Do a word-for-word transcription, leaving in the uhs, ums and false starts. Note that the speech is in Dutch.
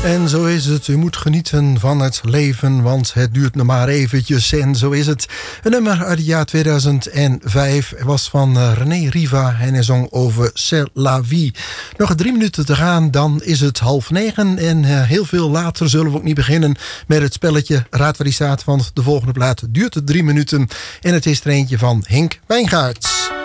En zo is het, u moet genieten van het leven, want het duurt nog maar eventjes. En zo is het. Een nummer uit het jaar tweeduizend vijf was van uh, René Riva en hij zong over C'est la vie. Nog drie minuten te gaan, dan is het half negen. En uh, heel veel later zullen we ook niet beginnen met het spelletje Raad waar die staat, want de volgende plaat duurt drie minuten. En het is er eentje van Henk Wijngaards.